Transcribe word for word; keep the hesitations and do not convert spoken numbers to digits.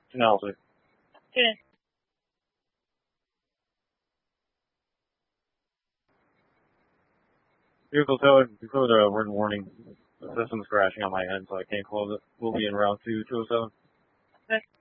Chanel, sir. Okay. Vehicle towed, before the written warning. The system's crashing on my end, so I can't close it. We'll be in route two, two oh seven. Okay.